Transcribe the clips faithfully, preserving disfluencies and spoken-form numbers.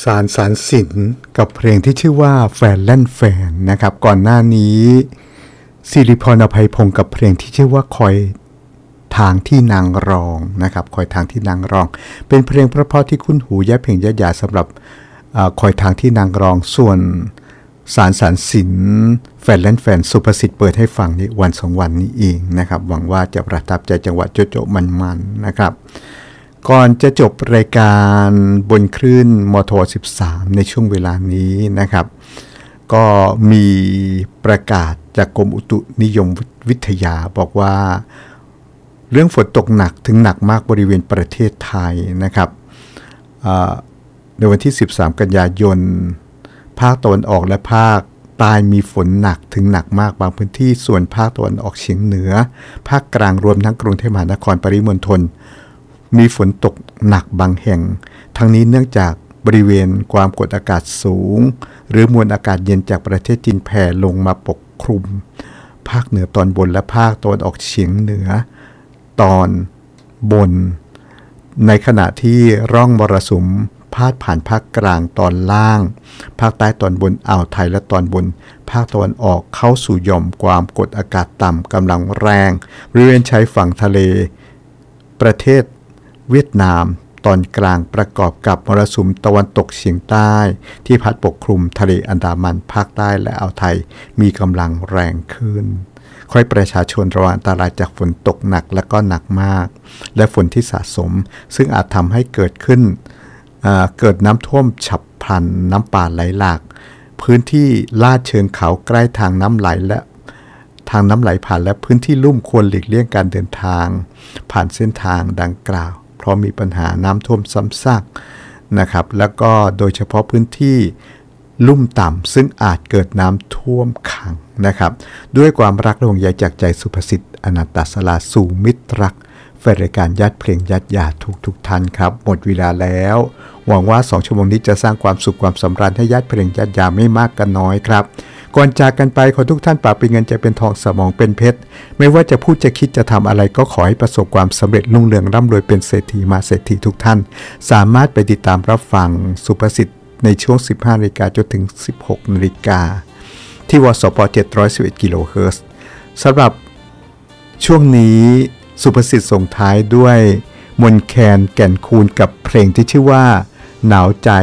สารสารสินกับเพลงที่ชื่อว่าแฟนแล่นแฟนนะครับก่อนหน้านี้สิริพรอภัยพงศ์กับเพลงที่ชื่อว่าคอยทางที่นางรองนะครับคอยทางที่นางรองเป็นเพลงเพราะๆที่คุ้นหูแย่เพลงยะยาสำหรับอคอยทางที่นางรองส่วนสารสารสินแฟนแล่นแฟนสุภสิทธิ์เปิดให้ฟังนี้วันสองวันนี้เองนะครับหวังว่าจะประทับใจจังหวะโจ๊ะๆมันๆนะครับก่อนจะจบรายการบนคลื่นมทสิบสามในช่วงเวลานี้นะครับก็มีประกาศจากกรมอุตุนิยมวิทยาบอกว่าเรื่องฝนตกหนักถึงหนักมากบริเวณประเทศไทยนะครับในวันที่สิบสามกันยายนภาคตะวันออกและภาคใต้มีฝนหนักถึงหนักมากบางพื้นที่ส่วนภาคตะวันออกเฉียงเหนือภาคกลางรวมทั้งกรุงเทพมหานครปริมณฑลมีฝนตกหนักบางแห่งทั้งนี้เนื่องจากบริเวณความกดอากาศสูงหรือมวลอากาศเย็นจากประเทศจีนแผ่ลงมาปกคลุมภาคเหนือตอนบนและภาคตะวันออกเฉียงเหนือตอนบนในขณะที่ร่องมรสุมพาดผ่านภาคกลางตอนล่างภาคใต้ตอนบนอ่าวไทยและตอนบนภาคตะวันออกเข้าสู่หย่อมความกดอากาศต่ำกำลังแรงบริเวณชายฝั่งทะเลประเทศเวียดนามตอนกลางประกอบกับมรสุมตะวันตกเฉียงใต้ที่พัดปกคลุมทะเลอันดามันภาคใต้และอ่าวไทยมีกำลังแรงขึ้นขอให้ประชาชนระวังอันตรายจากฝนตกหนักและก็หนักมากและฝนที่สะสมซึ่งอาจทำให้เกิดขึ้นเกิดน้ำท่วมฉับพลันน้ำป่าไหลหลากพื้นที่ลาดเชิงเขาใกล้ทางน้ำไหลและทางน้ำไหลผ่านและพื้นที่ลุ่มควรหลีกเลี่ยงการเดินทางผ่านเส้นทางดังกล่าวเพราะมีปัญหาน้ำท่วมซ้ำซากนะครับแล้วก็โดยเฉพาะพื้นที่ลุ่มต่ำซึ่งอาจเกิดน้ำท่วมขังนะครับด้วยความรักและห่วงใยจากใจสุภสิทธิ์อนันตศราสู่มิตรรักแฟนรายการญาติเพลงญาติญาติทุกทุกท่านครับหมดเวลาแล้วหวังว่าสองชั่วโมงนี้จะสร้างความสุขความสำราญให้ญาติเพลงญาติญาติไม่มากก็น้อยครับก่อนจากกันไปขอทุกท่านปราบเป็นเงินใจเป็นทองสมองเป็นเพชรไม่ว่าจะพูดจะคิดจะทำอะไรก็ขอให้ประสบความสำเร็จรุ่งเรืองร่ำรวยเป็นเศรษฐีมาเศรษฐีทุกท่านสามารถไปติดตามรับฟังสุภสิทธิ์ในช่วงสิบห้านาฬิกาจนถึงสิบหกนาฬิกาที่วสปเจ็ดร้อยสิบเอ็ดกิโลเฮิรตซ์สำหรับช่วงนี้สุภสิทธิ์ส่งท้ายด้วยมนแคนแก่นคูณกับเพลงที่ชื่อว่าหนาวใจ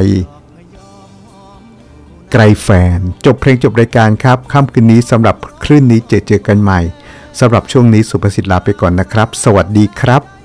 ไกลแฟนจบเพลงจบรายการครับค่ำคืนนี้สำหรับคลื่นนี้เจอเจอกันใหม่สำหรับช่วงนี้สุภสิทธิ์ลาไปก่อนนะครับสวัสดีครับ